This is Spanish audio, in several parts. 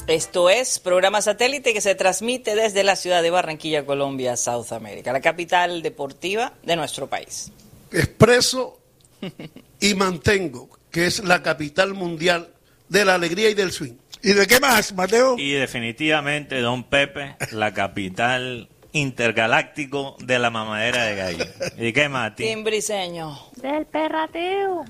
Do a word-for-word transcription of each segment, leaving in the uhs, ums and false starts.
Esto es programa satélite que se transmite desde la ciudad de Barranquilla, Colombia, South America, la capital deportiva de nuestro país. Expreso y mantengo que es la capital mundial de la alegría y del swing. ¿Y de qué más, Mateo? Y definitivamente, don Pepe, la capital intergaláctico de la mamadera de gallo. ¿Y qué más, tío? Timbriseño. Del perrateo.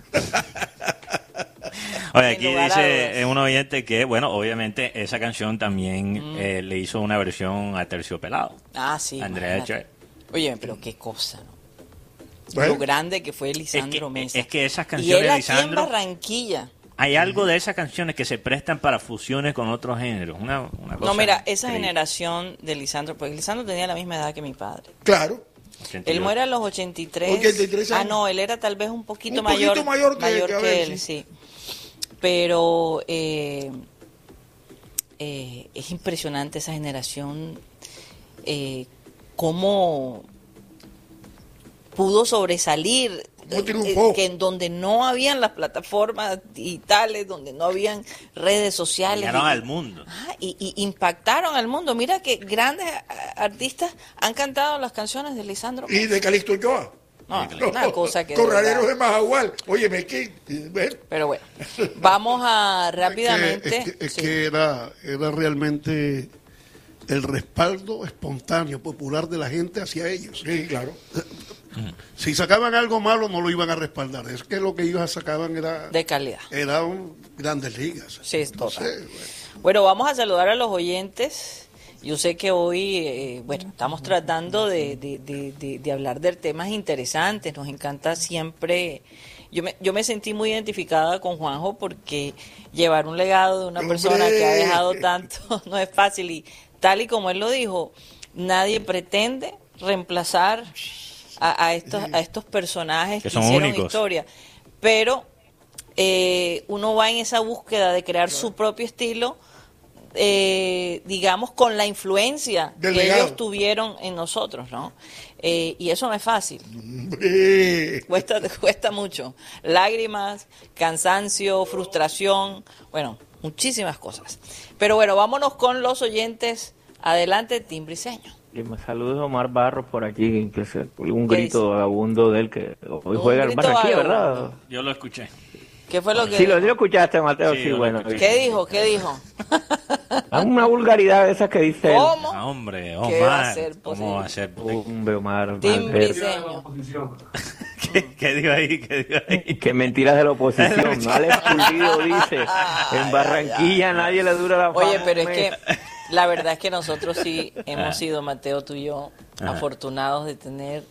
Oye, aquí dice un oyente que, bueno, obviamente esa canción también Mm. eh, le hizo una versión a Terciopelado. Ah, sí. Andrea imagínate. Echeverría. Oye, pero qué cosa, ¿no? Bueno. Lo grande que fue Lisandro Es que- Mesa. es que esas Y canciones él de aquí Lisandro- en Barranquilla. Hay algo de esas canciones que se prestan para fusiones con otros géneros. Una, una cosa No, mira, esa increíble. generación de Lisandro, porque Lisandro tenía la misma edad que mi padre. Claro. ochenta y Él ocho. muere a los ochenta y tres. ochenta y tres Ah, años. no, él era tal vez un poquito Un mayor. poquito mayor que- mayor que que, Abel, él, sí. sí. Pero eh, eh, es impresionante esa generación, eh, cómo pudo sobresalir. ¿Cómo eh, triunfó? eh, que en donde no habían las plataformas digitales, donde no habían redes sociales. Llegaron y- al mundo. Ah, y, y impactaron al mundo. Mira que grandes a- artistas han cantado las canciones de Lisandro. Y de Calixto Ochoa. No, una cosa que de Corraleros verdad. de Majagual. Óyeme, que... bueno, Pero bueno, vamos a rápidamente. Es que, es que- es sí. que era, era realmente el respaldo espontáneo, popular de la gente hacia ellos. sí, claro. Si sacaban algo malo, no lo iban a respaldar. Es que lo que ellos sacaban era, De calidad. era un- grandes ligas. Sí, es total. Entonces, bueno. Bueno, vamos a saludar a los oyentes. Yo sé que hoy, eh, bueno, estamos tratando de, de, de, de, de hablar de temas interesantes. Nos encanta siempre. Yo me, yo me sentí muy identificada con Juanjo porque llevar un legado de una ¡Hombre! persona que ha dejado tanto no es fácil. Y tal y como él lo dijo, nadie pretende reemplazar a, a estos a estos personajes Que que, son hicieron únicos. historia. Pero eh, uno va en esa búsqueda de crear su propio estilo, eh, digamos, con la influencia Del que legado. ellos tuvieron en nosotros, ¿no? Eh, y eso no es fácil, Hombre. cuesta, cuesta mucho. Lágrimas, cansancio, frustración, bueno, muchísimas cosas. Pero bueno, vámonos con los oyentes. Adelante, Timbriseño. Y me saludos Omar Barros por aquí, que se, un ¿Qué grito dice? vagabundo de él que hoy Un juega el grito Barranquilla, vagabundo. ¿verdad? Yo lo escuché. ¿Qué fue lo que Sí, lo, dijo? lo escuchaste, Mateo, Sí, sí, yo lo bueno. escuché. ¿Qué dijo? ¿Qué dijo? Ah, una vulgaridad de esas que dice él. ¿Cómo? Ah, hombre, ¿Qué va a Omar. ser ¿Cómo posible? va a ser? Hombre, Omar, Valverde. Timbriseño. ¿Qué, qué digo ahí? ¿Qué digo ahí? Que mentiras de la oposición. No Alex Pulido dice, en Barranquilla nadie le dura la fama. Oye, pero es que la verdad es que nosotros sí hemos sido, Mateo, tú y yo, Ajá. afortunados de tener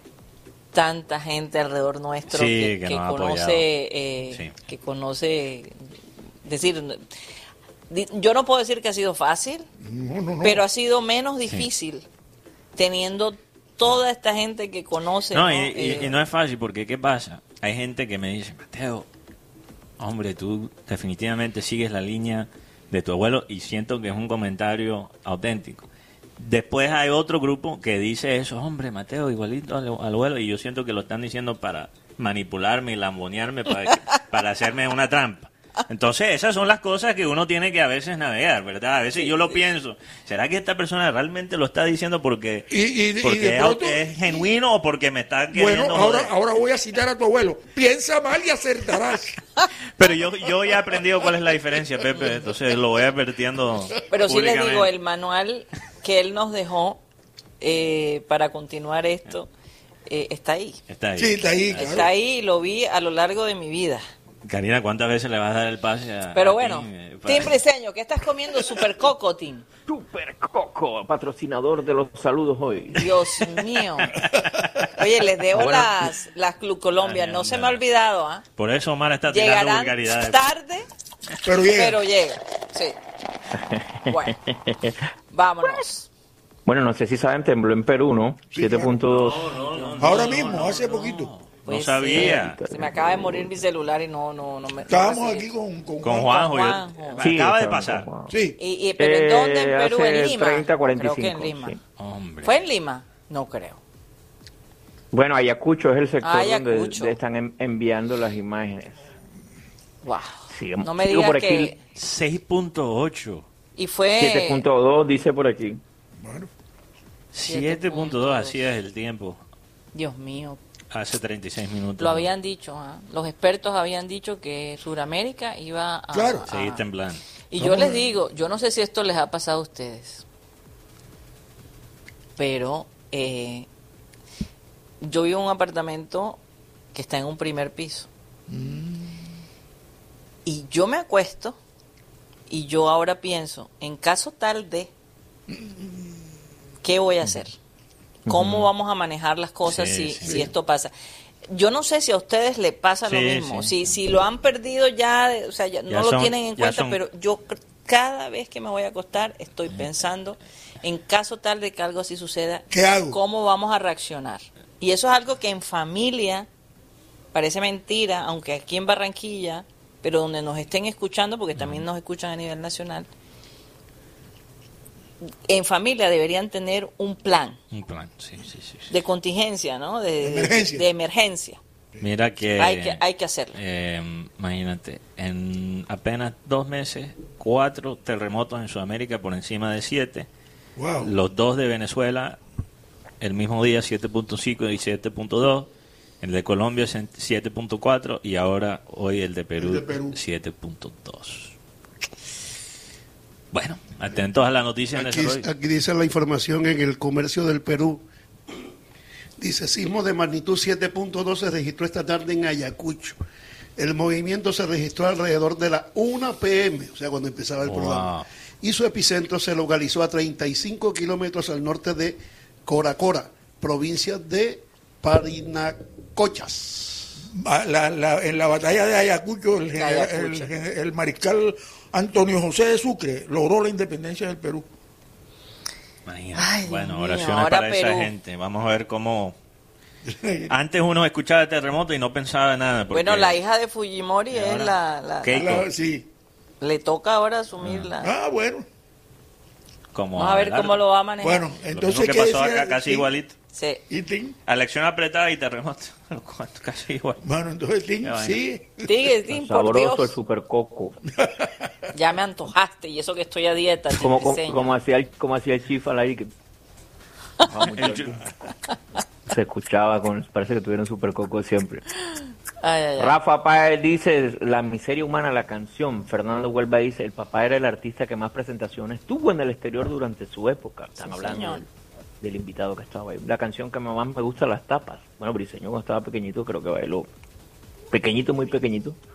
tanta gente alrededor nuestro Sí, que, que que nos ha conoce, apoyado. eh, Sí. que conoce, decir, di- yo no puedo decir que ha sido fácil, No, no, no. pero ha sido menos difícil teniendo toda esta gente que conoce. No, ¿no? y, y- Eh, y no es fácil porque ¿qué pasa? Hay gente que me dice, Mateo, hombre, tú definitivamente sigues la línea de tu abuelo y siento que es un comentario auténtico. Después hay otro grupo que dice eso, hombre, Mateo, igualito al, al abuelo, y yo siento que lo están diciendo para manipularme y lambonearme, para, que- para hacerme una trampa. Entonces, esas son las cosas que uno tiene que a veces navegar, ¿verdad? A veces yo lo pienso, ¿será que esta persona realmente lo está diciendo porque, Y- y- y porque de es, pronto- es genuino o porque me está Bueno, queriendo ahora, joder? ahora voy a citar a tu abuelo. Piensa mal y acertarás. Pero yo, yo ya he aprendido cuál es la diferencia, Pepe, entonces lo voy advirtiendo. Pero sí les digo, públicamente. el manual que él nos dejó eh, para continuar esto eh, está ahí. Está ahí. Sí, está ahí, claro. Está ahí y lo vi a lo largo de mi vida. Karina, ¿cuántas veces le vas a dar el pase a Pero a bueno, Tim, eh, para- Tim Briseño, ¿qué estás comiendo? Super Coco, Tim. Super Coco, patrocinador de los saludos hoy. Dios mío. Oye, les debo Bueno. las, las Club Colombia. Ay, No se anda. me ha olvidado, ¿ah? Por eso Omar está tirando Llegarán vulgaridades. tarde, Pero llega. pero llega. Sí. Bueno, vámonos. Bueno, no sé si saben, tembló en Perú, ¿no? Sí, siete punto dos. Ahora mismo, hace poquito. No Pues sabía. sí, se me acaba de morir mi celular y no, no, no me. Estábamos no me aquí con, con, Con Juanjo. yo- Juanjo. Sí, acaba de está- pasar. Sí. ¿Y, y, pero en dónde? ¿En Eh, Perú? hace ¿En Lima? treinta, cuarenta y Creo que en cinco, Lima. sí. Hombre. ¿Fue en Lima? No creo. Bueno, Ayacucho es el sector Ah, donde Ayacucho. de- están en- enviando las imágenes. Wow. Sí, No me digo digas por aquí- que. seis punto ocho. Y fue... siete punto dos dice por aquí. Bueno, siete punto dos, así es el tiempo. Dios mío, Hace treinta y seis minutos. lo habían dicho, ¿ah? Los expertos habían dicho que Sudamérica iba a... Claro. a- Seguir temblando. Y yo les digo, yo no sé si esto les ha pasado a ustedes, pero eh, yo vivo en un apartamento que está en un primer piso. Y yo me acuesto y yo ahora pienso, en caso tal de, ¿qué voy a hacer? ¿Cómo vamos a manejar las cosas Sí, si, sí. si esto pasa? Yo no sé si a ustedes les pasa lo Sí, mismo, sí. si si lo han perdido ya, o sea, ya no Ya lo son- tienen en ya cuenta, son- pero yo cr- cada vez que me voy a acostar estoy pensando, en caso tal de que algo así suceda, ¿Qué hago? ¿cómo vamos a reaccionar? Y eso es algo que en familia parece mentira, aunque aquí en Barranquilla, pero donde nos estén escuchando, porque también nos escuchan a nivel nacional, en familia deberían tener un plan Un plan, sí, sí, sí. sí. de contingencia, ¿no? De, De emergencia. de emergencia. Mira que... Hay que, hay que hacerlo. eh, imagínate, en apenas dos meses, cuatro terremotos en Sudamérica por encima de siete. wow. Los dos de Venezuela, el mismo día siete punto cinco y siete punto dos. El de Colombia siete punto cuatro y ahora hoy el de Perú, El de Perú. siete punto dos. Bueno, atentos a la noticia en Aquí, desarrollo. aquí dice la información en el comercio del Perú. Dice, sismo de magnitud siete punto dos se registró esta tarde en Ayacucho. El movimiento se registró alrededor de la una pe eme, o sea, cuando empezaba el Wow. programa. Y su epicentro se localizó a treinta y cinco kilómetros al norte de Coracora, provincia de Parinacochas. Va- la- la- en la batalla de Ayacucho, el, general- Ayacucho. el- el mariscal Antonio José de Sucre logró la independencia del Perú. Imagínate. Ay, Dios Bueno, mío, oraciones ahora para esa Perú. gente. Vamos a ver cómo... Antes uno escuchaba el terremoto y no pensaba en nada. porque- Bueno, la hija de Fujimori ¿Y es ahora? la... la- ¿Qué? La- sí. le toca ahora asumirla. Ah, bueno. Como Vamos a ver Abelardo. cómo lo va a manejar. Bueno, Lo entonces, mismo que ¿qué pasó decía? acá, casi Sí. igualito. Sí. ¿Y Tim? Elección apretada y terremoto. Casi igual. Bueno, entonces Tim, Qué vaina. sí. Sigue, sí, por Sabroso el Dios. supercoco. Ya me antojaste y eso que estoy a dieta. te Como, como, enseño. como hacía el, como hacía el chifa al aire. que- Ah, muchacho. Se escuchaba, con, parece que tuvieron supercoco siempre. Ay, ay, ay. Rafa Páez dice, la miseria humana, la canción. Fernando Huelva dice, el papá era el artista que más presentaciones tuvo en el exterior durante su época. Están Sí, hablando señor. del, del invitado que estaba ahí. La canción que más me gusta, Las Tapas. Bueno, Briseño cuando estaba pequeñito creo que bailó. Pequeñito, muy pequeñito.